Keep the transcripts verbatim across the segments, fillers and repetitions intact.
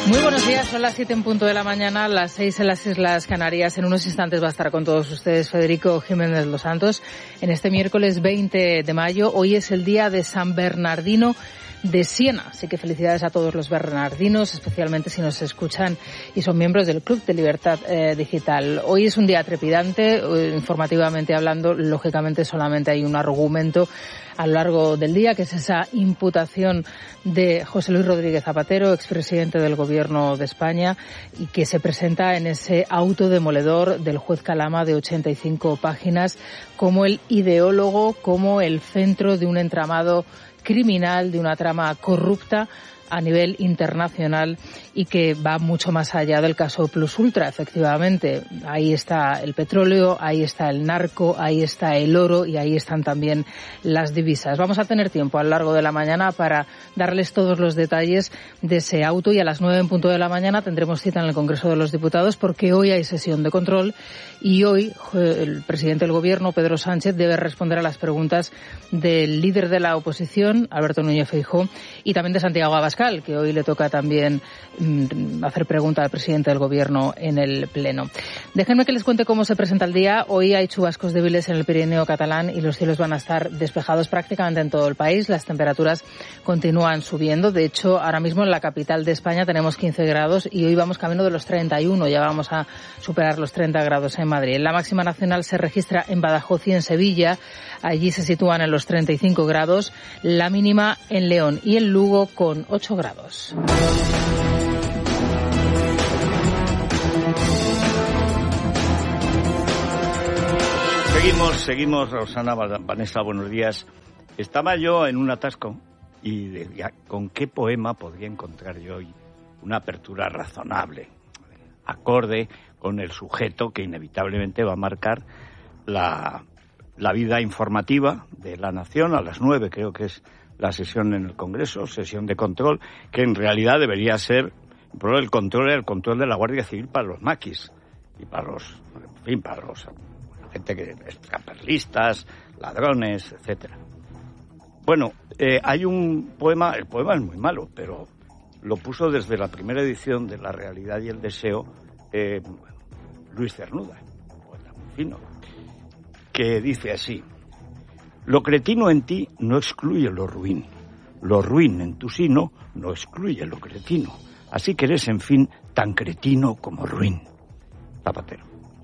Muy buenos días, son las siete en punto de la mañana, las seis en las Islas Canarias. En unos instantes va a estar con todos ustedes Federico Jiménez Los Santos en este miércoles veinte de mayo. Hoy es el día de San Bernardino de Siena, así que felicidades a todos los bernardinos, especialmente si nos escuchan y son miembros del Club de Libertad eh, Digital. Hoy es un día trepidante, eh, informativamente hablando, lógicamente solamente hay un argumento a lo largo del día, que es esa imputación de José Luis Rodríguez Zapatero, expresidente del Gobierno de España, y que se presenta en ese auto demoledor del juez Calama de ochenta y cinco páginas como el ideólogo, como el centro de un entramado criminal, de una trama corrupta a nivel internacional y que va mucho más allá del caso Plus Ultra, efectivamente. Ahí está el petróleo, ahí está el narco, ahí está el oro y ahí están también las divisas. Vamos a tener tiempo a lo largo de la mañana para darles todos los detalles de ese auto y a las nueve en punto de la mañana tendremos cita en el Congreso de los Diputados porque hoy hay sesión de control y hoy el presidente del Gobierno, Pedro Sánchez, debe responder a las preguntas del líder de la oposición, Alberto Núñez Feijóo, y también de Santiago Abascal, que hoy le toca también mmm, hacer pregunta al presidente del Gobierno en el Pleno. Déjenme que les cuente cómo se presenta el día. Hoy hay chubascos débiles en el Pirineo catalán y los cielos van a estar despejados prácticamente en todo el país. Las temperaturas continúan subiendo. De hecho, ahora mismo en la capital de España tenemos quince grados y hoy vamos camino de los treinta y uno. Ya vamos a superar los treinta grados en Madrid. La máxima nacional se registra en Badajoz y en Sevilla. Allí se sitúan en los treinta y cinco grados. La mínima en León y en Lugo con ocho grados. Seguimos, seguimos, Rosana, Vanessa, buenos días. Estaba yo en un atasco y decía, ¿con qué poema podría encontrar yo hoy una apertura razonable, acorde con el sujeto que inevitablemente va a marcar la, la vida informativa de la nación? A las nueve creo que es la sesión en el Congreso, sesión de control, que en realidad debería ser, pero el control el control de la Guardia Civil para los maquis y para los, en fin, para los la gente que extraperlistas, ladrones, etcétera. Bueno, eh, hay un poema, el poema es muy malo, pero lo puso desde la primera edición de La Realidad y el Deseo eh, Luis Cernuda, poeta muy fino, que dice así: lo cretino en ti no excluye lo ruin, lo ruin en tu sino no excluye lo cretino, así que eres, en fin, tan cretino como ruin. Zapatero.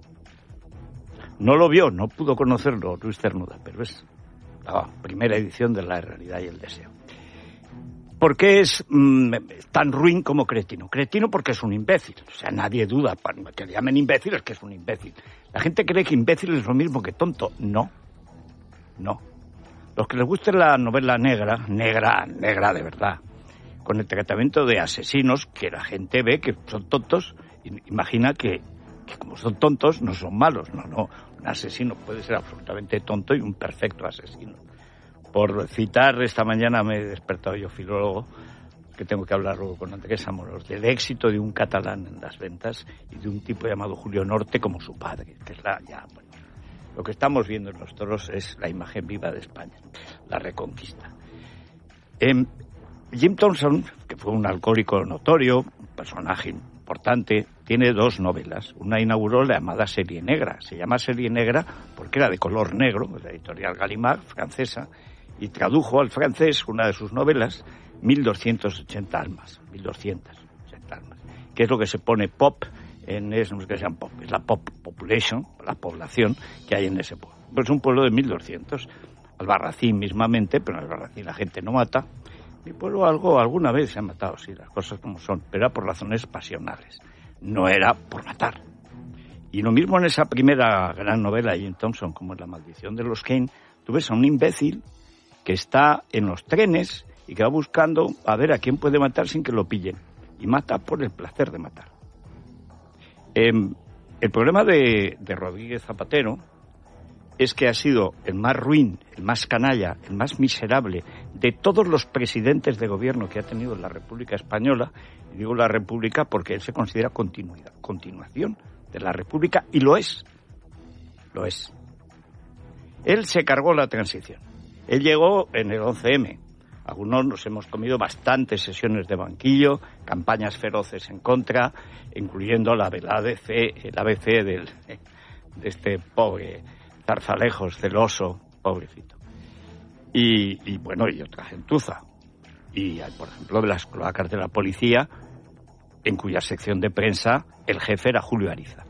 No lo vio, no pudo conocerlo Luis Cernuda, pero es la primera edición de La Realidad y el Deseo. ¿Por qué es mmm, tan ruin como cretino? Cretino porque es un imbécil, o sea, nadie duda, que le llamen imbécil es que es un imbécil. La gente cree que imbécil es lo mismo que tonto. No, no. Los que les guste la novela negra, negra, negra de verdad, con el tratamiento de asesinos, que la gente ve que son tontos, imagina que, que como son tontos no son malos. No, no, un asesino puede ser absolutamente tonto y un perfecto asesino. Por citar, esta mañana me he despertado yo, filólogo, que tengo que hablar luego con Andrés Amorós, del éxito de un catalán en las ventas y de un tipo llamado Julio Norte como su padre, que es la ya, bueno, lo que estamos viendo en los toros es la imagen viva de España, la reconquista. Eh, Jim Thompson, que fue un alcohólico notorio, un personaje importante, tiene dos novelas. Una inauguró la llamada Serie Negra. Se llama Serie Negra porque era de color negro, de la editorial Gallimard, francesa, y tradujo al francés una de sus novelas, mil doscientas ochenta almas, mil doscientas ochenta almas, que es lo que se pone pop en es, no sé qué sean pop, es la pop population, la población que hay en ese pueblo. Pues es un pueblo de mil doscientos, Albarracín mismamente, pero en Albarracín la gente no mata. Mi pueblo algo alguna vez se ha matado, sí, las cosas como son, pero era por razones pasionales, no era por matar. Y lo mismo en esa primera gran novela de Jim Thompson, como en La maldición de los Kane, tú ves a un imbécil que está en los trenes y que va buscando a ver a quién puede matar sin que lo pillen, y mata por el placer de matar. Eh, el problema de, de Rodríguez Zapatero es que ha sido el más ruin, el más canalla, el más miserable de todos los presidentes de gobierno que ha tenido la República Española. Y digo la República porque él se considera continuidad, continuación de la República, y lo es, lo es. Él se cargó la transición. Él llegó en el once eme Algunos nos hemos comido bastantes sesiones de banquillo, campañas feroces en contra, incluyendo la del A B C, el A B C del, de este pobre Zarzalejos, celoso, pobrecito. Y, y bueno, y otra gentuza. Y, por ejemplo, de las cloacas de la policía, en cuya sección de prensa el jefe era Julio Ariza.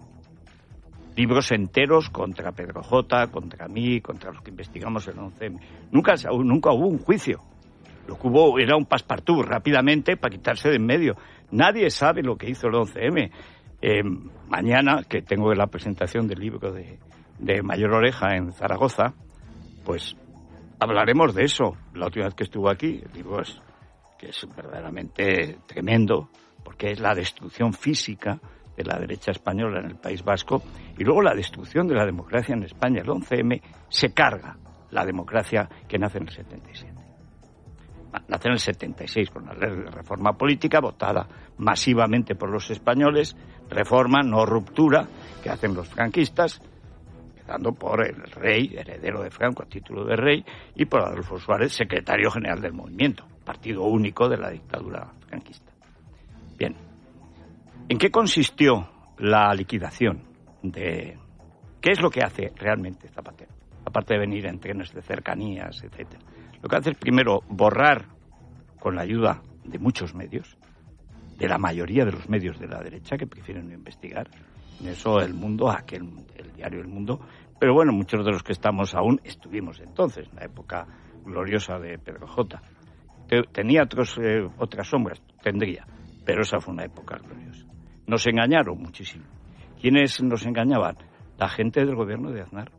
Libros enteros contra Pedro J., contra mí, contra los que investigamos el once eme. Nunca, nunca hubo un juicio. Lo que hubo era un passepartout rápidamente para quitarse de en medio. Nadie sabe lo que hizo el once eme. Eh, mañana, que tengo la presentación del libro de, de Mayor Oreja en Zaragoza, pues hablaremos de eso. La última vez que estuvo aquí, el libro es, que es verdaderamente tremendo, porque es la destrucción física de la derecha española en el País Vasco y luego la destrucción de la democracia en España. El once eme se carga la democracia que nace en el setenta y siete. Nace en el setenta y seis con la ley de reforma política votada masivamente por los españoles, reforma, no ruptura, que hacen los franquistas, empezando por el rey, heredero de Franco a título de rey, y por Adolfo Suárez, secretario general del movimiento, partido único de la dictadura franquista. Bien. ¿En qué consistió la liquidación de... ¿Qué es lo que hace realmente Zapatero? Aparte de venir en trenes de cercanías, etcétera. Lo que hace es primero borrar, con la ayuda de muchos medios, de la mayoría de los medios de la derecha que prefieren no investigar. En eso El Mundo, aquel, el diario El Mundo, pero bueno, muchos de los que estamos aún estuvimos entonces, en la época gloriosa de Pedro J. Tenía otros, eh, otras sombras, tendría, pero esa fue una época gloriosa. Nos engañaron muchísimo. ¿Quiénes nos engañaban? La gente del gobierno de Aznar.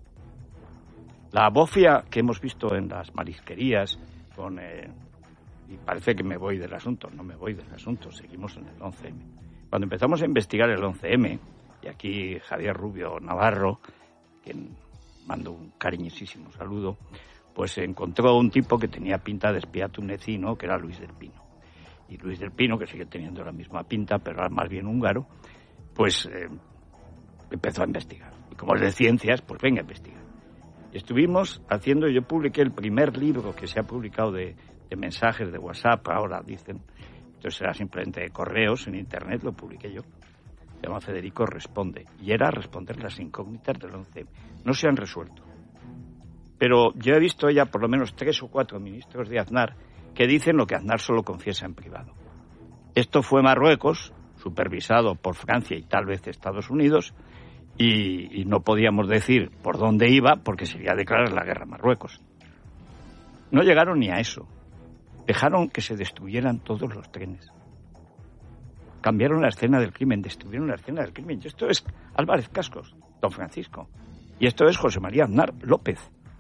La bofia que hemos visto en las marisquerías, con, eh, y parece que me voy del asunto, no me voy del asunto, seguimos en el once eme. Cuando empezamos a investigar el once eme, y aquí Javier Rubio Navarro, quien mando un cariñosísimo saludo, pues encontró un tipo que tenía pinta de espía tunecino, que era Luis del Pino. Y Luis del Pino, que sigue teniendo la misma pinta, pero era más bien húngaro, pues eh, empezó a investigar. Y como es de ciencias, pues venga a investigar. Estuvimos haciendo, yo publiqué el primer libro que se ha publicado de, de mensajes de WhatsApp, ahora dicen, entonces era simplemente de correos en internet, lo publiqué yo. Se llama Federico Responde. Y era responder las incógnitas del once eme. No se han resuelto. Pero yo he visto ya por lo menos tres o cuatro ministros de Aznar que dicen lo que Aznar solo confiesa en privado. Esto fue Marruecos, supervisado por Francia y tal vez Estados Unidos, y, y no podíamos decir por dónde iba porque sería declarar la guerra a Marruecos. No llegaron ni a eso. Dejaron que se destruyeran todos los trenes. Cambiaron la escena del crimen, destruyeron la escena del crimen. Y esto es Álvarez Cascos, don Francisco. Y esto es José María Aznar López.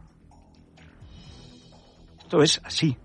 Esto es así.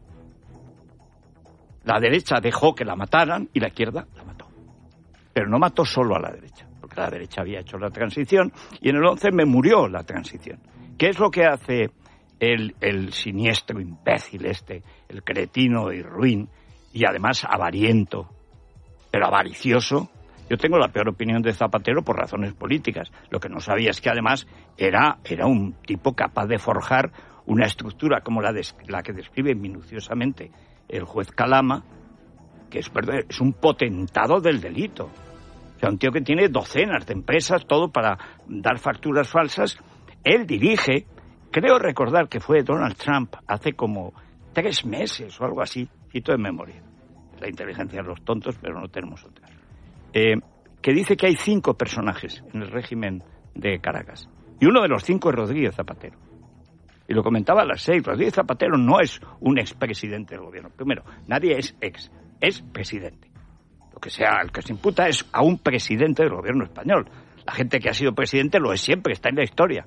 La derecha dejó que la mataran y la izquierda la mató. Pero no mató solo a la derecha, porque la derecha había hecho la transición y en el once eme murió la transición. ¿Qué es lo que hace el, el siniestro imbécil este, el cretino y ruin, y además avariento, pero avaricioso? Yo tengo la peor opinión de Zapatero por razones políticas. Lo que no sabía es que además era, era un tipo capaz de forjar una estructura como la, de, la que describe minuciosamente el juez Calama, que es, es un potentado del delito. O sea, un tío que tiene docenas de empresas, todo para dar facturas falsas. Él dirige, creo recordar que fue Donald Trump hace como tres meses o algo así, cito de memoria. La inteligencia de los tontos, pero no tenemos otra. Eh, que dice que hay cinco personajes en el régimen de Caracas. Y uno de los cinco es Rodríguez Zapatero. Y lo comentaba a las seis, Rodríguez Zapatero no es un expresidente del gobierno. Primero, nadie es ex, es presidente. Lo que sea, el que se imputa es a un presidente del gobierno español. La gente que ha sido presidente lo es siempre, está en la historia.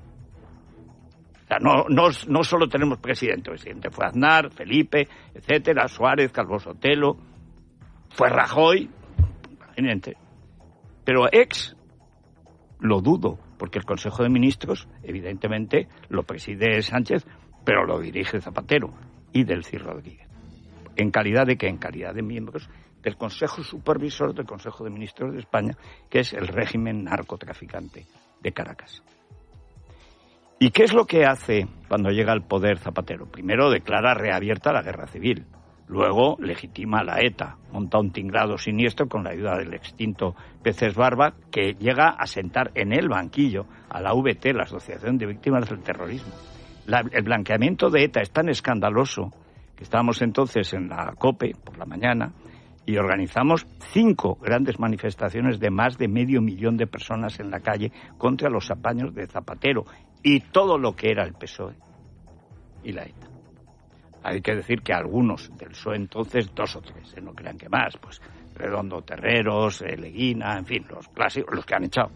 O sea, no, no, no solo tenemos presidente, el presidente fue Aznar, Felipe, etcétera, Suárez, Calvo Sotelo, fue Rajoy, imagínate. Pero ex, lo dudo, porque el Consejo de Ministros, evidentemente, lo preside Sánchez, pero lo dirige Zapatero y Delcy Rodríguez. ¿En calidad de qué? En calidad de miembros del Consejo Supervisor del Consejo de Ministros de España, que es el régimen narcotraficante de Caracas. ¿Y qué es lo que hace cuando llega al poder Zapatero? Primero declara reabierta la guerra civil. Luego legitima la ETA, monta un tinglado siniestro con la ayuda del extinto Peces Barba, que llega a sentar en el banquillo a la V T, la Asociación de Víctimas del Terrorismo. La, el blanqueamiento de ETA es tan escandaloso que estábamos entonces en la COPE por la mañana y organizamos cinco grandes manifestaciones de más de medio millón de personas en la calle contra los apaños de Zapatero y todo lo que era el P S O E y la ETA. Hay que decir que algunos del P S O E entonces, dos o tres, ¿eh? No crean que más, pues Redondo Terreros, eh, Leguina, en fin, los clásicos, los que han echado.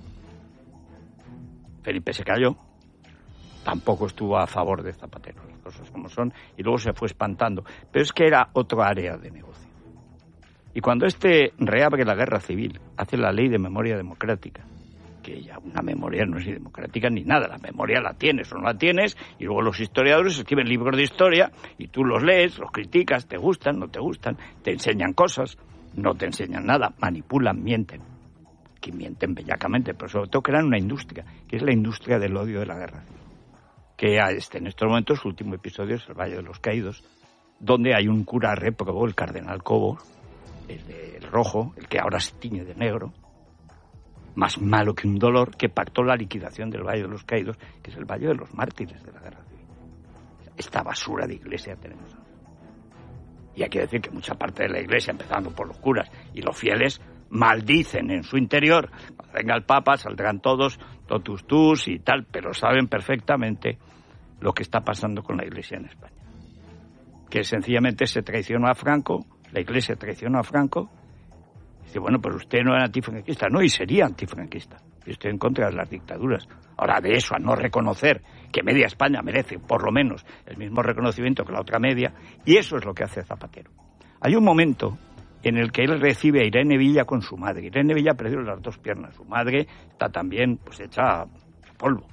Felipe se cayó, tampoco estuvo a favor de Zapatero, las cosas como son, y luego se fue espantando. Pero es que era otra área de negocio. Y cuando este reabre la guerra civil, hace la ley de memoria democrática, que ya una memoria no es ni democrática ni nada, la memoria la tienes o no la tienes, y luego los historiadores escriben libros de historia, y tú los lees, los criticas, te gustan, no te gustan, te enseñan cosas, no te enseñan nada, manipulan, mienten, que mienten bellacamente, pero sobre todo crean una industria, que es la industria del odio de la guerra civil, que este, en estos momentos su último episodio es el Valle de los Caídos, donde hay un cura réprobo, el cardenal Cobo, el del rojo, el que ahora se tiñe de negro, más malo que un dolor, que pactó la liquidación del Valle de los Caídos, que es el Valle de los Mártires de la Guerra Civil. Esta basura de iglesia tenemos ahora. Y hay que decir que mucha parte de la iglesia, empezando por los curas y los fieles, maldicen en su interior. Cuando venga el Papa saldrán todos, totus tus y tal, pero saben perfectamente lo que está pasando con la iglesia en España. Que sencillamente se traicionó a Franco, la iglesia traicionó a Franco. Dice, bueno, pero usted no era antifranquista. No, y sería antifranquista. Y estoy en contra de las dictaduras. Ahora, de eso a no reconocer que media España merece, por lo menos, el mismo reconocimiento que la otra media, y eso es lo que hace Zapatero. Hay un momento en el que él recibe a Irene Villa con su madre. Irene Villa perdió las dos piernas. Su madre está también, pues, hecha polvo.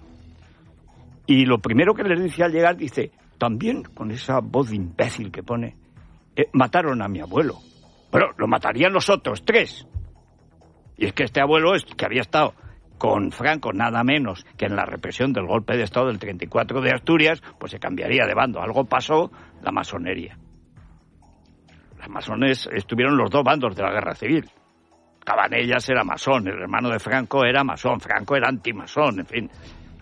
Y lo primero que les dice al llegar, dice, también, con esa voz de imbécil que pone, eh, mataron a mi abuelo. Bueno, lo matarían los otros tres. Y es que este abuelo, que había estado con Franco nada menos que en la represión del golpe de Estado del treinta y cuatro de Asturias, pues se cambiaría de bando. Algo pasó, la masonería. Los masones estuvieron los dos bandos de la guerra civil. Cabanellas era masón, el hermano de Franco era masón, Franco era antimasón, en fin.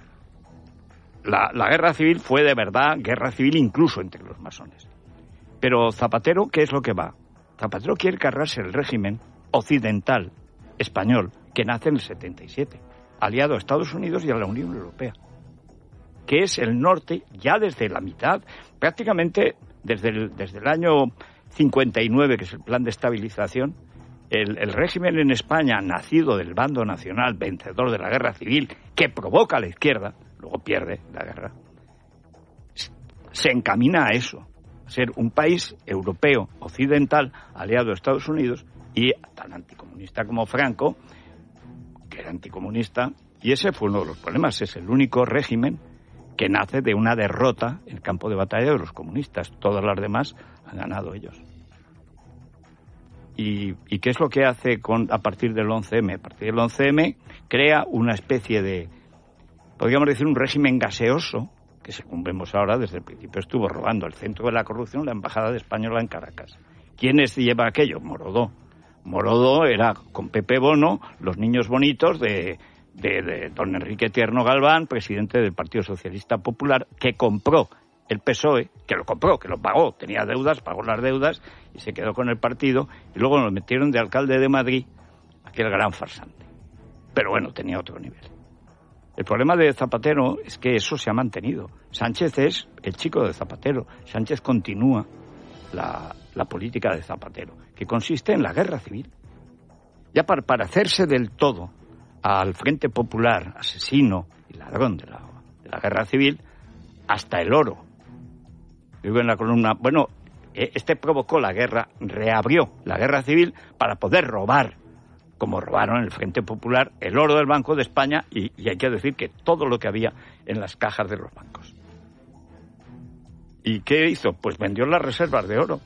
La, la guerra civil fue de verdad guerra civil incluso entre los masones. Pero Zapatero, ¿qué es lo que va? Zapatero quiere cargarse el régimen occidental español que nace en el setenta y siete, aliado a Estados Unidos y a la Unión Europea, que es el norte ya desde la mitad, prácticamente desde el, desde el año cincuenta y nueve, que es el plan de estabilización, el, el régimen en España, nacido del bando nacional, vencedor de la guerra civil, que provoca a la izquierda, luego pierde la guerra, se encamina a eso, a ser un país europeo, occidental, aliado a Estados Unidos, y tan anticomunista como Franco, que era anticomunista, y ese fue uno de los problemas, es el único régimen que nace de una derrota en el campo de batalla de los comunistas, todas las demás han ganado ellos. ¿Y, y qué es lo que hace con, a partir del once eme? A partir del once eme crea una especie de, podríamos decir, un régimen gaseoso, que según vemos ahora, desde el principio estuvo robando el centro de la corrupción, la embajada española en Caracas. ¿Quiénes lleva aquello? Morodó. Morodó era, con Pepe Bono, los niños bonitos de, de, de don Enrique Tierno Galván, presidente del Partido Socialista Popular, que compró el P S O E, que lo compró, que lo pagó, tenía deudas, pagó las deudas y se quedó con el partido, y luego lo metieron de alcalde de Madrid, aquel gran farsante. Pero bueno, tenía otro nivel. El problema de Zapatero es que eso se ha mantenido. Sánchez es el chico de Zapatero. Sánchez continúa la, la política de Zapatero, que consiste en la guerra civil. Ya para parecerse del todo al Frente Popular, asesino y ladrón de la, de la guerra civil, hasta el oro. Digo en la columna, bueno, este provocó la guerra, reabrió la guerra civil para poder robar, como robaron el Frente Popular, el oro del Banco de España, y, y hay que decir que todo lo que había en las cajas de los bancos. ¿Y qué hizo? Pues vendió las reservas de oro.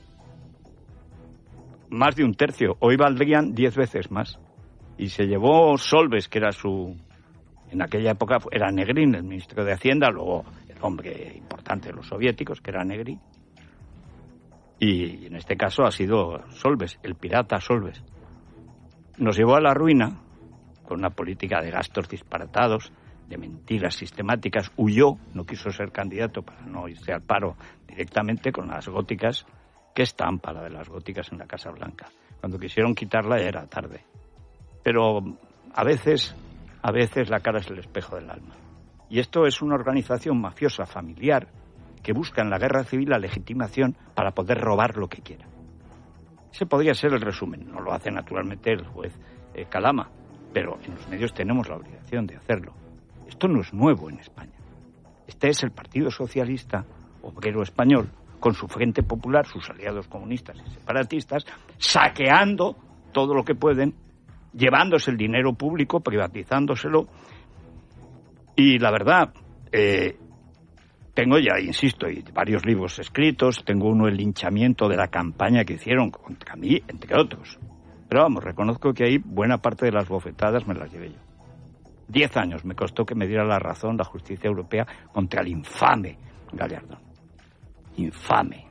Más de un tercio. Hoy valdrían diez veces más. Y se llevó Solbes, que era su En aquella época era Negrín el ministro de Hacienda, luego el hombre importante de los soviéticos, que era Negrín. Y en este caso ha sido Solbes, el pirata Solbes. Nos llevó a la ruina con una política de gastos disparatados, de mentiras sistemáticas. Huyó, no quiso ser candidato para no irse al paro directamente con las góticas. ¿Qué estampa la de las góticas en la Casa Blanca? Cuando quisieron quitarla ya era tarde. Pero a veces, a veces la cara es el espejo del alma. Y esto es una organización mafiosa familiar que busca en la guerra civil la legitimación para poder robar lo que quiera. Ese podría ser el resumen. No lo hace naturalmente el juez eh, Calama, pero en los medios tenemos la obligación de hacerlo. Esto no es nuevo en España. Este es el Partido Socialista Obrero Español, con su Frente Popular, sus aliados comunistas y separatistas, saqueando todo lo que pueden, llevándose el dinero público, privatizándoselo. Y la verdad, eh, tengo ya, insisto, y varios libros escritos, tengo uno, el linchamiento de la campaña que hicieron contra mí, entre otros. Pero vamos, reconozco que ahí buena parte de las bofetadas me las llevé yo. Diez años me costó que me diera la razón la justicia europea contra el infame Gallardón. Infame.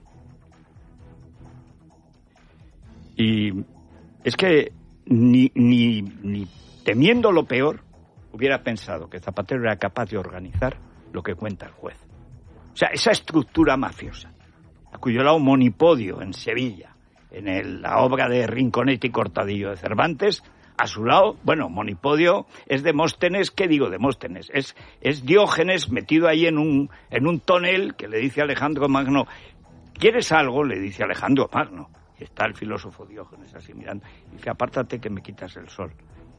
Y es que ni, ni, ni temiendo lo peor hubiera pensado que Zapatero era capaz de organizar lo que cuenta el juez. O sea, esa estructura mafiosa, a cuyo lado Monipodio en Sevilla, en el, la obra de Rinconete y Cortadillo de Cervantes, a su lado, bueno, Monipodio es Demóstenes, ¿qué digo Demóstenes? Es, es Diógenes metido ahí en un, en un tonel que le dice a Alejandro Magno, ¿quieres algo? Le dice Alejandro Magno. Y está el filósofo Diógenes así mirando, y dice, apártate que me quitas el sol.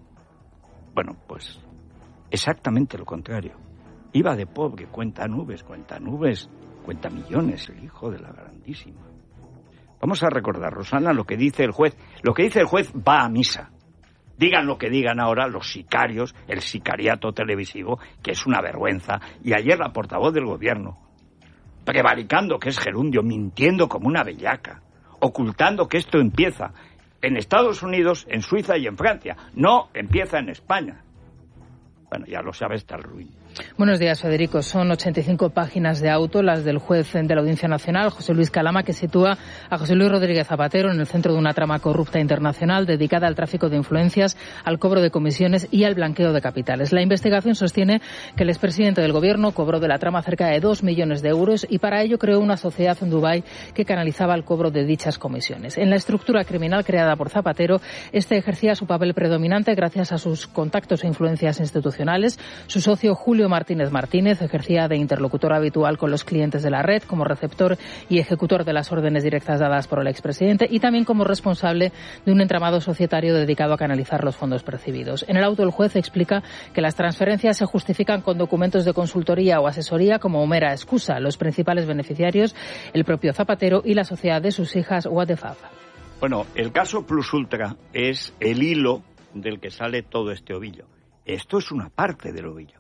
Bueno, pues exactamente lo contrario. Iba de pobre, cuenta nubes, cuenta nubes, cuenta millones, el hijo de la grandísima. Vamos a recordar, Rosana, lo que dice el juez. Lo que dice el juez va a misa. Digan lo que digan ahora los sicarios, el sicariato televisivo, que es una vergüenza. Y ayer la portavoz del gobierno, prevaricando que es gerundio, mintiendo como una bellaca, ocultando que esto empieza en Estados Unidos, en Suiza y en Francia. No, empieza en España. Bueno, ya lo sabe, está el ruin. Buenos días, Federico. Son ochenta y cinco páginas de auto, las del juez de la Audiencia Nacional, José Luis Calama, que sitúa a José Luis Rodríguez Zapatero en el centro de una trama corrupta internacional dedicada al tráfico de influencias, al cobro de comisiones y al blanqueo de capitales. La investigación sostiene que el expresidente del Gobierno cobró de la trama cerca de dos millones de euros y para ello creó una sociedad en Dubái que canalizaba el cobro de dichas comisiones. En la estructura criminal creada por Zapatero, este ejercía su papel predominante gracias a sus contactos e influencias institucionales. Su socio Julio Martínez Martínez ejercía de interlocutor habitual con los clientes de la red, como receptor y ejecutor de las órdenes directas dadas por el expresidente y también como responsable de un entramado societario dedicado a canalizar los fondos percibidos. En el auto el juez explica que las transferencias se justifican con documentos de consultoría o asesoría como mera excusa. Los principales beneficiarios, el propio Zapatero y la sociedad de sus hijas Wattefab. Bueno, el caso Plus Ultra es el hilo del que sale todo este ovillo. Esto es una parte del ovillo.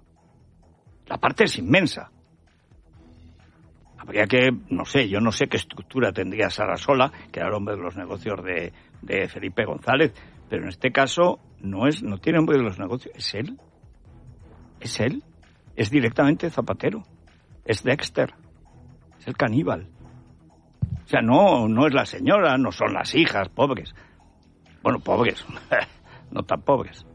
La parte es inmensa. Habría que, no sé, yo no sé qué estructura tendría Sarasola, que era el hombre de los negocios de, de Felipe González, pero en este caso no es, no tiene hombre de los negocios, es él. Es él. Es directamente Zapatero. Es Dexter. Es el caníbal. O sea, no, no es la señora, no son las hijas, pobres. Bueno, pobres, no tan pobres.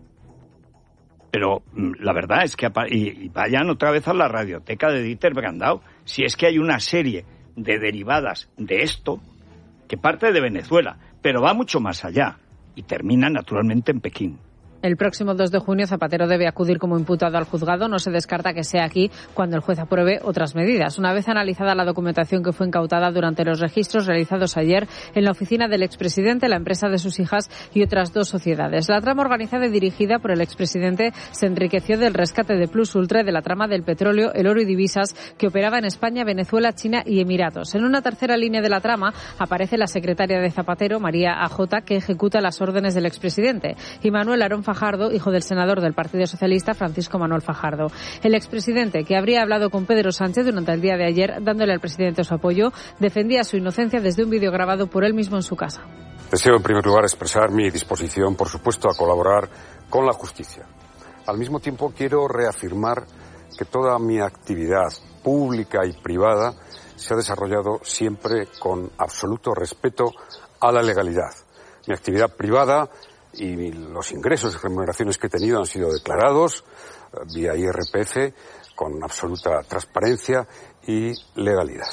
Pero la verdad es que y, y vayan otra vez a la radioteca de Dieter Brandau, si es que hay una serie de derivadas de esto que parte de Venezuela, pero va mucho más allá y termina naturalmente en Pekín. El próximo dos de junio Zapatero debe acudir como imputado al juzgado. No se descarta que sea aquí cuando el juez apruebe otras medidas. Una vez analizada la documentación que fue incautada durante los registros realizados ayer en la oficina del expresidente, la empresa de sus hijas y otras dos sociedades. La trama organizada y dirigida por el expresidente se enriqueció del rescate de Plus Ultra, de la trama del petróleo, el oro y divisas que operaba en España, Venezuela, China y Emiratos. En una tercera línea de la trama aparece la secretaria de Zapatero, María A J, que ejecuta las órdenes del expresidente, y Manuel Arón Fajardo, hijo del senador del Partido Socialista, Francisco Manuel Fajardo. El expresidente, que habría hablado con Pedro Sánchez durante el día de ayer, dándole al presidente su apoyo, defendía su inocencia desde un vídeo grabado por él mismo en su casa. Deseo, en primer lugar, expresar mi disposición, por supuesto, a colaborar con la justicia. al mismo tiempo quiero reafirmar que toda mi actividad pública y privada se ha desarrollado siempre con absoluto respeto a la legalidad. Mi actividad privada y los ingresos y remuneraciones que he tenido han sido declarados vía I R P F con absoluta transparencia y legalidad.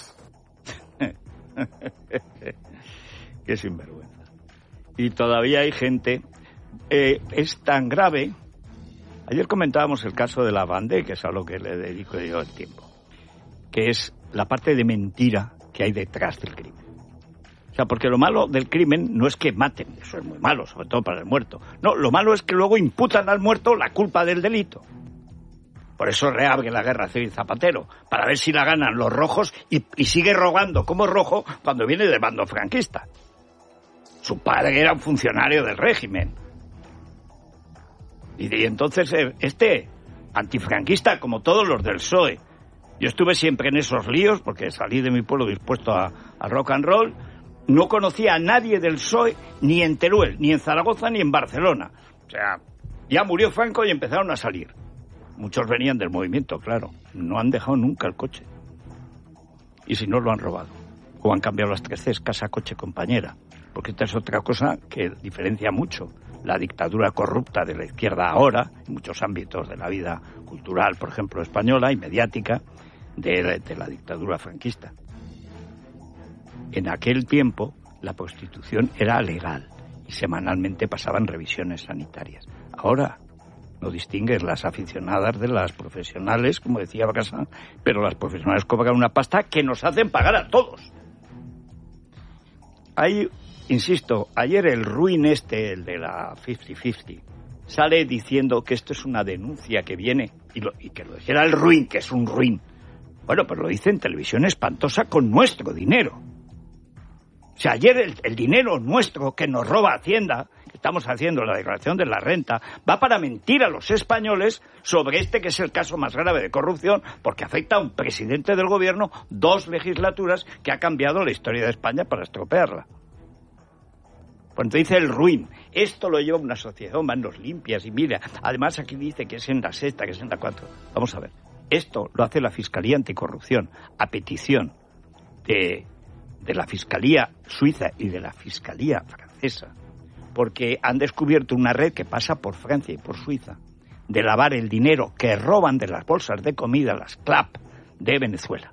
Qué sinvergüenza. Y todavía hay gente... Eh, es tan grave... Ayer comentábamos el caso de la Vendée, que es a lo que le dedico yo el tiempo, que es la parte de mentira que hay detrás del crimen. O sea, porque lo malo del crimen no es que maten, eso es muy malo, sobre todo para el muerto. No, lo malo es que luego imputan al muerto la culpa del delito. Por eso reabre la guerra civil Zapatero, para ver si la ganan los rojos y, y sigue rogando como rojo cuando viene del bando franquista. Su padre era un funcionario del régimen. Y, y entonces este antifranquista, como todos los del P S O E, yo estuve siempre en esos líos porque salí de mi pueblo dispuesto a, a rock and roll, no conocía a nadie del P S O E ni en Teruel, ni en Zaragoza, ni en Barcelona. O sea, ya murió Franco y empezaron a salir. Muchos venían del movimiento, claro. No han dejado nunca el coche. Y si no, lo han robado. O han cambiado las tres Cs, casa, coche, compañera. Porque esta es otra cosa que diferencia mucho la dictadura corrupta de la izquierda ahora, en muchos ámbitos de la vida cultural, por ejemplo, española y mediática, de, de la dictadura franquista. En aquel tiempo, la prostitución era legal y semanalmente pasaban revisiones sanitarias. Ahora no distingues las aficionadas de las profesionales, como decía Bacasán, pero las profesionales cobran una pasta que nos hacen pagar a todos. Hay... Insisto, ayer el ruin este, el de la cincuenta cincuenta, sale diciendo que esto es una denuncia que viene, y, lo, y que lo dijera el ruin, que es un ruin. Bueno, pues lo dice en Televisión Espantosa con nuestro dinero. O sea, ayer el, el dinero nuestro que nos roba Hacienda, que estamos haciendo la declaración de la renta, va para mentir a los españoles sobre este que es el caso más grave de corrupción, porque afecta a un presidente del gobierno, dos legislaturas, que ha cambiado la historia de España para estropearla. Cuando dice el ruin, esto lo lleva una sociedad, manos limpias, y mira, además aquí dice que es en la sexta, que es en la cuatro. Vamos a ver, esto lo hace la Fiscalía Anticorrupción, a petición de, de la Fiscalía Suiza y de la Fiscalía Francesa, porque han descubierto una red que pasa por Francia y por Suiza, de lavar el dinero que roban de las bolsas de comida, las CLAP, de Venezuela.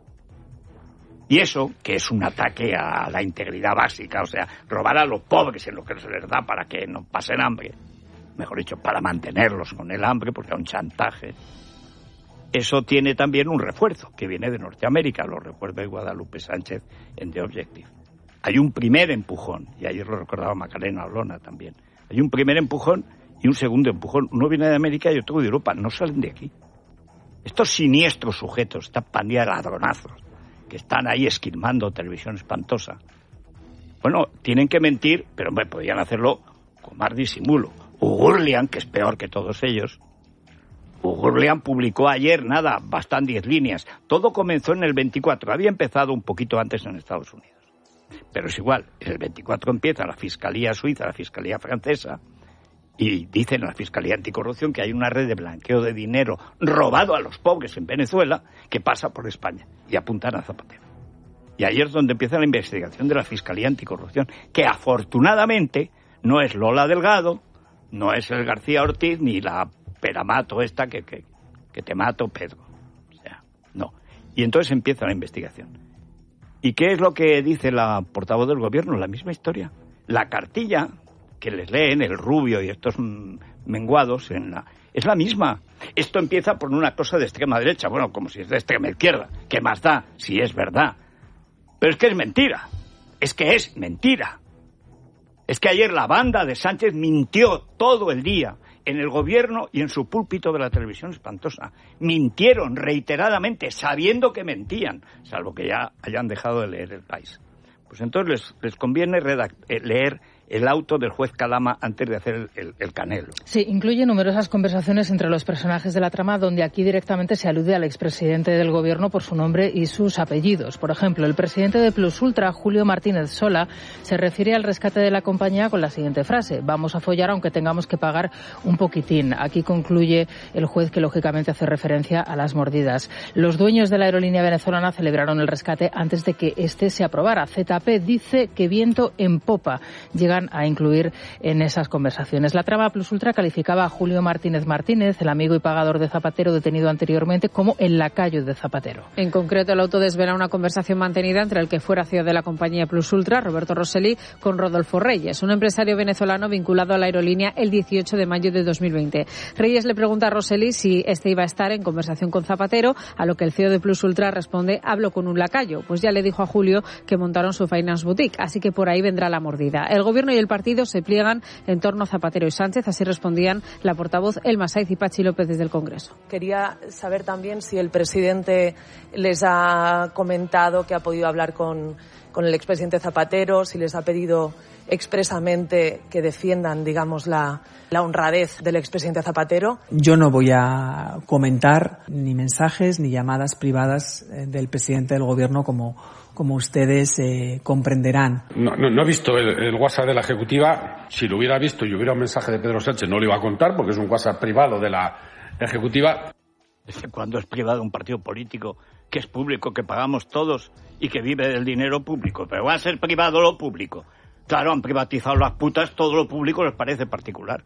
Y eso, que es un ataque a la integridad básica, o sea, robar a los pobres en lo que se les da para que no pasen hambre, mejor dicho, para mantenerlos con el hambre, porque es un chantaje. Eso tiene también un refuerzo, que viene de Norteamérica, lo recuerda Guadalupe Sánchez en The Objective. Hay un primer empujón, y ayer lo recordaba Macarena Olona también. Hay un primer empujón y un segundo empujón. Uno viene de América y otro de Europa, no salen de aquí. Estos siniestros sujetos, esta pandilla de ladronazos, que están ahí esquilmando Televisión Espantosa. Bueno, tienen que mentir, pero hombre, podrían hacerlo con más disimulo. Ugurlian, que es peor que todos ellos. Ugurlian publicó ayer, nada, bastan diez líneas. Todo comenzó en el veinticuatro. Había empezado un poquito antes en Estados Unidos. Pero es igual, en el veinticuatro empieza la Fiscalía Suiza, la Fiscalía Francesa, y dicen en la Fiscalía Anticorrupción que hay una red de blanqueo de dinero robado a los pobres en Venezuela que pasa por España, y apuntan a Zapatero. Y ahí es donde empieza la investigación de la Fiscalía Anticorrupción, que afortunadamente no es Lola Delgado, no es el García Ortiz, ni la Peramato esta que, que, que te mato, Pedro. O sea, no. Y entonces empieza la investigación. ¿Y qué es lo que dice la portavoz del gobierno? La misma historia. La cartilla que les leen, el Rubio y estos menguados, en la, es la misma. Esto empieza por una cosa de extrema derecha, bueno, como si es de extrema izquierda. ¿Qué más da si es verdad? Pero es que es mentira. Es que es mentira. Es que ayer la banda de Sánchez mintió todo el día en el gobierno y en su púlpito de la Televisión Espantosa. Mintieron reiteradamente, sabiendo que mentían, salvo que ya hayan dejado de leer El País. Pues entonces les, les conviene redact- leer el auto del juez Calama antes de hacer el, el, el Canelo. Sí, incluye numerosas conversaciones entre los personajes de la trama donde aquí directamente se alude al expresidente del gobierno por su nombre y sus apellidos. Por ejemplo, el presidente de Plus Ultra, Julio Martínez Sola, se refiere al rescate de la compañía con la siguiente frase: vamos a follar aunque tengamos que pagar un poquitín. Aquí concluye el juez, que lógicamente hace referencia a las mordidas. Los dueños de la aerolínea venezolana celebraron el rescate antes de que este se aprobara. Z P dice que viento en popa llegan a incluir en esas conversaciones. La trama Plus Ultra calificaba a Julio Martínez Martínez, el amigo y pagador de Zapatero detenido anteriormente, como el lacayo de Zapatero. En concreto, el auto desvela una conversación mantenida entre el que fuera C E O de la compañía Plus Ultra, Roberto Rosselli, con Rodolfo Reyes, un empresario venezolano vinculado a la aerolínea el dieciocho de mayo de dos mil veinte. Reyes le pregunta a Rosselli si este iba a estar en conversación con Zapatero, a lo que el C E O de Plus Ultra responde: hablo con un lacayo. Pues ya le dijo a Julio que montaron su Finance Boutique, así que por ahí vendrá la mordida. El gobierno y el partido se pliegan en torno a Zapatero y Sánchez, así respondían la portavoz Elma Saiz y Pachi López desde el Congreso. Quería saber también si el presidente les ha comentado que ha podido hablar con, con el expresidente Zapatero, si les ha pedido expresamente que defiendan, digamos, la, la honradez del expresidente Zapatero. Yo no voy a comentar ni mensajes ni llamadas privadas del presidente del gobierno, como como ustedes eh, comprenderán. No, no, no he visto el, el WhatsApp de la Ejecutiva. Si lo hubiera visto y hubiera un mensaje de Pedro Sánchez, no lo iba a contar porque es un WhatsApp privado de la Ejecutiva. ¿Desde cuándo es privado un partido político que es público, que pagamos todos y que vive del dinero público? Pero va a ser privado lo público. Claro, han privatizado las putas, todo lo público les parece particular.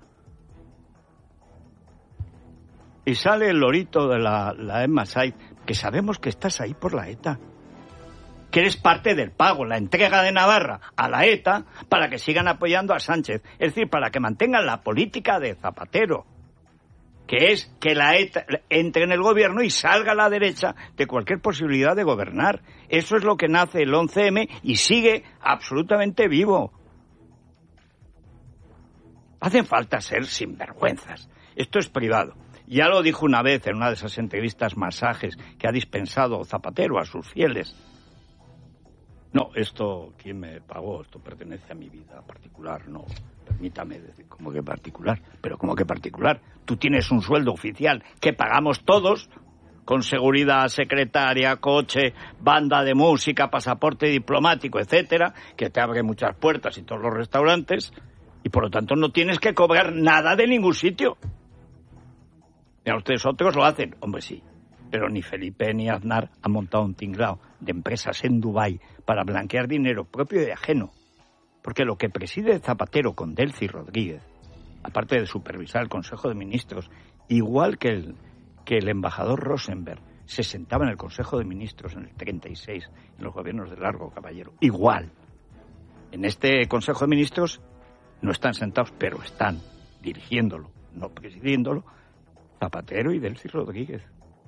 Y sale el lorito de la, la Emma Saiz, que sabemos que estás ahí por la ETA, que eres parte del pago, la entrega de Navarra a la ETA para que sigan apoyando a Sánchez. Es decir, para que mantengan la política de Zapatero, que es que la ETA entre en el gobierno y salga a la derecha de cualquier posibilidad de gobernar. Eso es lo que nace el once eme y sigue absolutamente vivo. Hacen falta ser sinvergüenzas. Esto es privado. Ya lo dijo una vez en una de esas entrevistas masajes que ha dispensado Zapatero a sus fieles. No, esto, ¿quién me pagó? Esto pertenece a mi vida particular, no, permítame decir, ¿cómo que particular? Pero ¿cómo que particular? Tú tienes un sueldo oficial que pagamos todos, con seguridad, secretaria, coche, banda de música, pasaporte diplomático, etcétera, que te abre muchas puertas y todos los restaurantes, y por lo tanto no tienes que cobrar nada de ningún sitio. Y a ustedes otros lo hacen, hombre, sí. Pero ni Felipe ni Aznar han montado un tinglao de empresas en Dubái para blanquear dinero propio y ajeno. Porque lo que preside Zapatero con Delcy Rodríguez, aparte de supervisar el Consejo de Ministros, igual que el, que el embajador Rosenberg se sentaba en el Consejo de Ministros en el treinta y seis, en los gobiernos de Largo Caballero, igual. En este Consejo de Ministros no están sentados, pero están dirigiéndolo, no presidiéndolo, Zapatero y Delcy Rodríguez.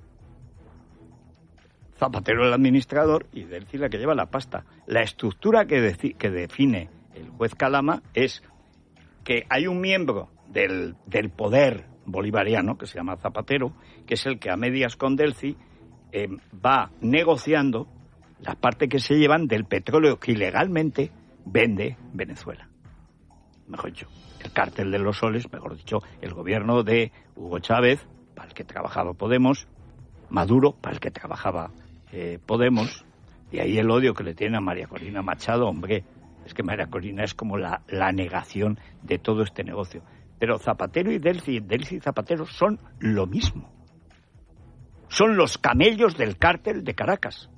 Zapatero el administrador y Delcy la que lleva la pasta. La estructura que, deci- que define el juez Calama es que hay un miembro del, del poder bolivariano, que se llama Zapatero, que es el que a medias con Delcy eh, va negociando la parte que se llevan del petróleo que ilegalmente vende Venezuela. Mejor dicho, el cártel de los soles, mejor dicho, el gobierno de Hugo Chávez, para el que trabajaba Podemos, Maduro, para el que trabajaba eh, Podemos, y ahí el odio que le tiene a María Corina Machado. Hombre, es que María Corina es como la, la negación de todo este negocio. Pero Zapatero y Delcy, Delcy y Zapatero son lo mismo. Son los camellos del cártel de Caracas.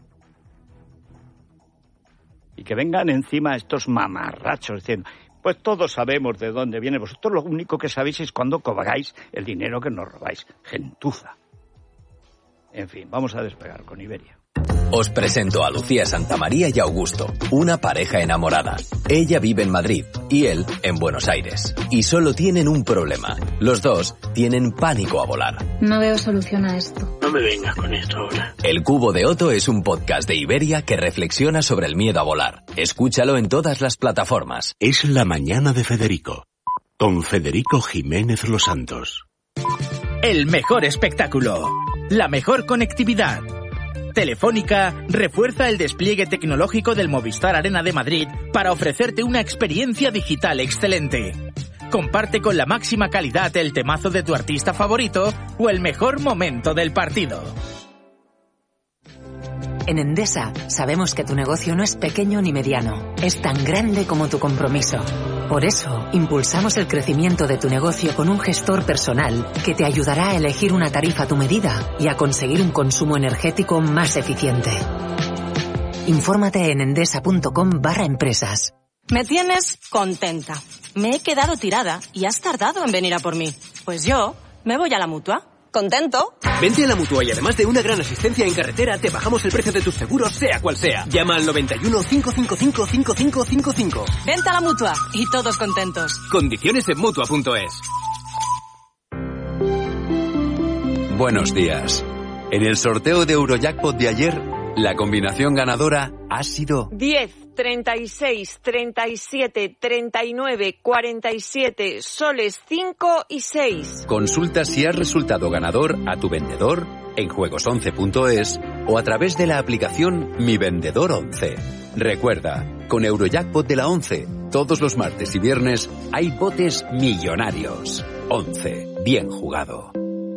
Y que vengan encima estos mamarrachos diciendo, pues todos sabemos de dónde viene. Vosotros lo único que sabéis es cuándo cobráis el dinero que nos robáis. Gentuza. En fin, vamos a despegar con Iberia. Os presento a Lucía Santamaría y Augusto, una pareja enamorada. Ella vive en Madrid y él en Buenos Aires. Y solo tienen un problema. Los dos tienen pánico a volar. No veo solución a esto. No me vengas con esto ahora. El Cubo de Otto es un podcast de Iberia que reflexiona sobre el miedo a volar. Escúchalo en todas las plataformas. Es la mañana de Federico, con Federico Jiménez Los Santos. El mejor espectáculo, la mejor conectividad, Telefónica refuerza el despliegue tecnológico del Movistar Arena de Madrid para ofrecerte una experiencia digital excelente. Comparte con la máxima calidad el temazo de tu artista favorito o el mejor momento del partido. En Endesa sabemos que tu negocio no es pequeño ni mediano, es tan grande como tu compromiso. Por eso, impulsamos el crecimiento de tu negocio con un gestor personal que te ayudará a elegir una tarifa a tu medida y a conseguir un consumo energético más eficiente. Infórmate en endesa.com barra empresas. Me tienes contenta. Me he quedado tirada y has tardado en venir a por mí. Pues yo me voy a la Mutua. ¿Contento? Vente a la Mutua y además de una gran asistencia en carretera, te bajamos el precio de tus seguros, sea cual sea. Llama al noventa y uno, cinco cinco cinco, cinco cinco cinco cinco. Vente a la Mutua y todos contentos. Condiciones en Mutua punto es. Buenos días. En el sorteo de Eurojackpot de ayer, la combinación ganadora ha sido diez, treinta y seis, treinta y siete, treinta y nueve, cuarenta y siete, soles cinco y seis. Consulta si has resultado ganador a tu vendedor en juegos once punto es o a través de la aplicación Mi Vendedor once. Recuerda, con Eurojackpot de la once, todos los martes y viernes hay botes millonarios. once. Bien jugado.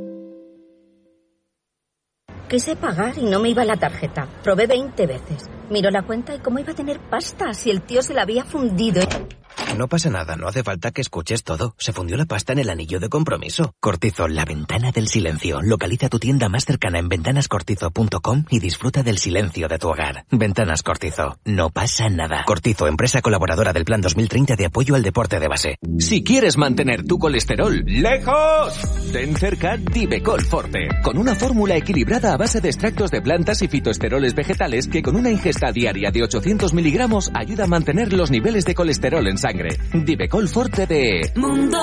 Quise pagar y no me iba la tarjeta. Probé veinte veces. Miró la cuenta y cómo iba a tener pasta si el tío se la había fundido. No pasa nada, no hace falta que escuches todo. Se fundió la pasta en el anillo de compromiso. Cortizo, la ventana del silencio. Localiza tu tienda más cercana en ventanas cortizo punto com y disfruta del silencio de tu hogar. Ventanas Cortizo, no pasa nada. Cortizo, empresa colaboradora del Plan dos mil treinta de apoyo al deporte de base. Si quieres mantener tu colesterol lejos, ten cerca Divecol Forte, con una fórmula equilibrada a base de extractos de plantas y fitoesteroles vegetales que con una ingesta diaria de ochocientos miligramos ayuda a mantener los niveles de colesterol en sangre. Divecol Forte de Mundo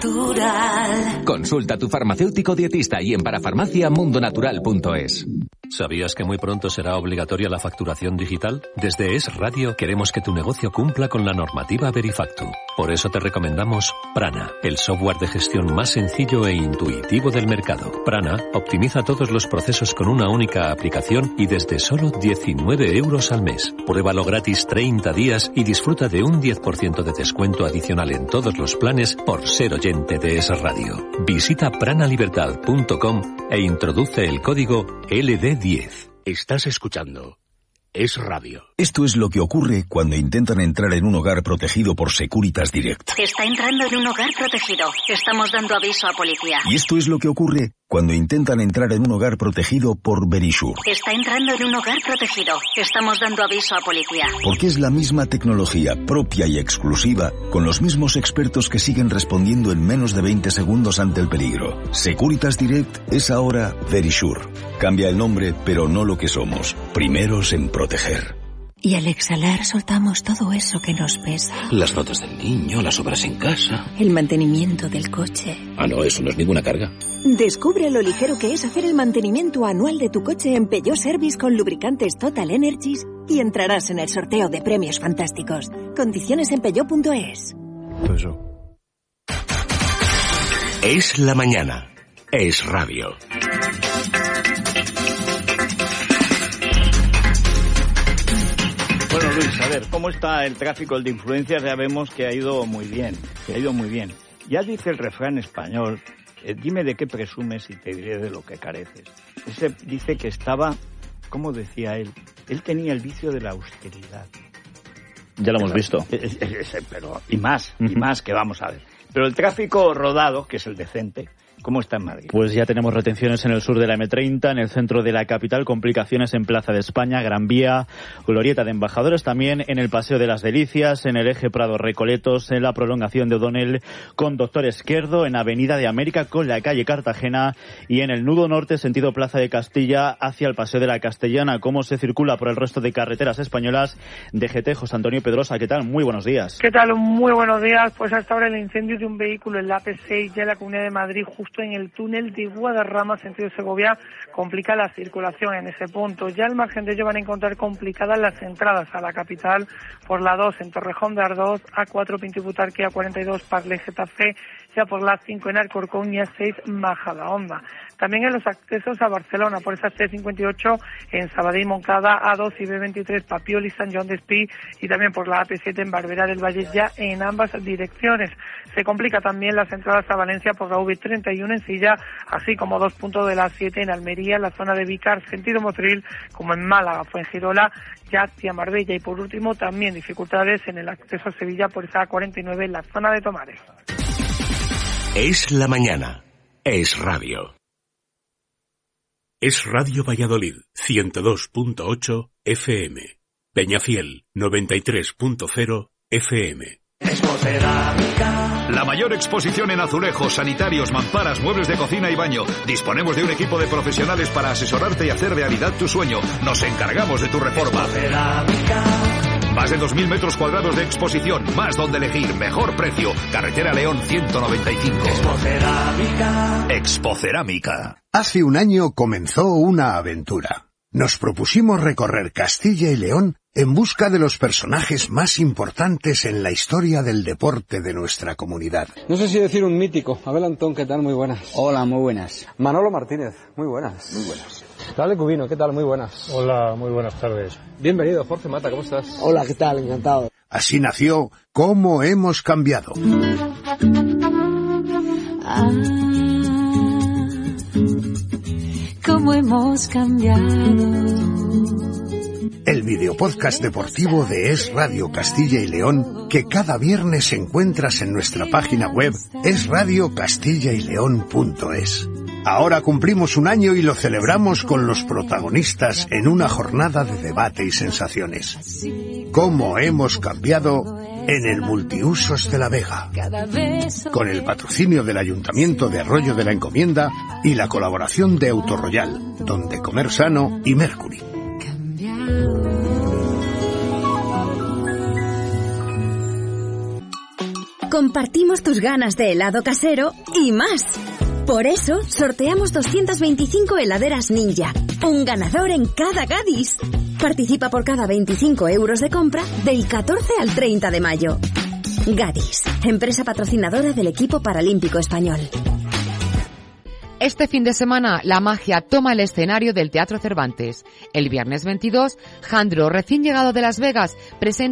Natural. Consulta a tu farmacéutico dietista y en parafarmacia mundo natural punto es. ¿Sabías que muy pronto será obligatoria la facturación digital? Desde Es Radio queremos que tu negocio cumpla con la normativa Verifactu. Por eso te recomendamos Prana, el software de gestión más sencillo e intuitivo del mercado. Prana optimiza todos los procesos con una única aplicación y desde solo diecinueve euros al mes. Pruébalo gratis treinta días y disfruta de un diez por ciento de descuento adicional en todos los planes por ser oyente de Es Radio. Visita pranalibertad punto com e introduce el código L D diez. Estás escuchando Es Radio. Esto es lo que ocurre cuando intentan entrar en un hogar protegido por Securitas Direct. Está entrando en un hogar protegido. Estamos dando aviso a policía. Y esto es lo que ocurre cuando intentan entrar en un hogar protegido por Verisure. Está entrando en un hogar protegido. Estamos dando aviso a policía. Porque es la misma tecnología propia y exclusiva, con los mismos expertos que siguen respondiendo en menos de veinte segundos ante el peligro. Securitas Direct es ahora Verisure. Cambia el nombre, pero no lo que somos. Primeros en proteger. Y al exhalar soltamos todo eso que nos pesa. Las notas del niño, las obras en casa. El mantenimiento del coche. Ah, no, eso no es ninguna carga. Descubre lo ligero que es hacer el mantenimiento anual de tu coche en Peugeot Service con lubricantes Total Energies y entrarás en el sorteo de premios fantásticos. Condiciones en peugeot punto es. Es la mañana. Es Radio. Bueno, Luis, a ver, ¿cómo está el tráfico el de influencias? Ya vemos que ha ido muy bien, que ha ido muy bien. Ya dice el refrán español, eh, dime de qué presumes y te diré de lo que careces. Ese dice que estaba, ¿cómo decía él? Él tenía el vicio de la austeridad. Ya lo hemos visto. Es, es, es, pero, y más, y más que vamos a ver. Pero el tráfico rodado, que es el decente, ¿cómo está en Madrid? Pues ya tenemos retenciones en el sur de la eme treinta, en el centro de la capital, complicaciones en Plaza de España, Gran Vía, Glorieta de Embajadores, también en el Paseo de las Delicias, en el eje Prado-Recoletos, en la prolongación de O'Donnell con Doctor Esquerdo, en Avenida de América con la calle Cartagena y en el nudo norte, sentido Plaza de Castilla, hacia el Paseo de la Castellana. ¿Cómo se circula por el resto de carreteras españolas? D G T, José Antonio Pedrosa, ¿qué tal? Muy buenos días. ¿Qué tal? Muy buenos días. Pues hasta ahora el incendio de un vehículo en la A P seis ya en la Comunidad de Madrid, justo justo en el túnel de Guadarrama, sentido Segovia, complica la circulación en ese punto. Ya al margen de ello van a encontrar complicadas las entradas a la capital por la dos en Torrejón de Ardoz, A cuatro Pintibutarque, A cuarenta y dos Parle Getafe, ya por la cinco en Alcorcón y A seis Majadahonda. También en los accesos a Barcelona, por esa C cincuenta y ocho en Sabadell Moncada, A dos y B veintitrés Papioli, San Joan d'Espí, y también por la A P siete en Barberá del Valle, ya en ambas direcciones. Se complica también las entradas a Valencia por la V treinta y uno en Silla, así como dos puntos de la A siete en Almería, en la zona de Vicar, sentido Motril, como en Málaga, Fuengirola, ya hacia Marbella. Y por último, también dificultades en el acceso a Sevilla por esa A cuarenta y nueve en la zona de Tomares. Es la mañana. Es radio. Es Radio Valladolid, ciento dos punto ocho F M. Peñafiel, noventa y tres punto cero F M. La mayor exposición en azulejos, sanitarios, mamparas, muebles de cocina y baño. Disponemos de un equipo de profesionales para asesorarte y hacer realidad tu sueño. Nos encargamos de tu reforma. Más de dos mil metros cuadrados de exposición, más donde elegir, mejor precio. Carretera León ciento noventa y cinco. Expocerámica. Expocerámica. Hace un año comenzó una aventura. Nos propusimos recorrer Castilla y León en busca de los personajes más importantes en la historia del deporte de nuestra comunidad. No sé si decir un mítico. Abel Antón, ¿qué tal? Muy buenas. Hola, muy buenas. Manolo Martínez, muy buenas. Muy buenas. Dale Cubino, ¿qué tal? Muy buenas. Hola, muy buenas tardes. Bienvenido, Jorge Mata, ¿cómo estás? Hola, ¿qué tal? Encantado. Así nació Cómo hemos cambiado. Ah, cómo hemos cambiado. El videopodcast deportivo de Es Radio Castilla y León, que cada viernes encuentras en nuestra página web es radio castilla y león punto es. Ahora cumplimos un año y lo celebramos con los protagonistas en una jornada de debate y sensaciones. ¿Cómo hemos cambiado en el Multiusos de la Vega? Con el patrocinio del Ayuntamiento de Arroyo de la Encomienda y la colaboración de Autorroyal, Donde Comer Sano y Mercury. Compartimos tus ganas de helado casero y más. Por eso, sorteamos doscientas veinticinco heladeras Ninja. Un ganador en cada Gadis. Participa por cada veinticinco euros de compra del catorce al treinta de mayo. Gadis, empresa patrocinadora del equipo paralímpico español. Este fin de semana, la magia toma el escenario del Teatro Cervantes. El viernes veintidós, Jandro, recién llegado de Las Vegas, presenta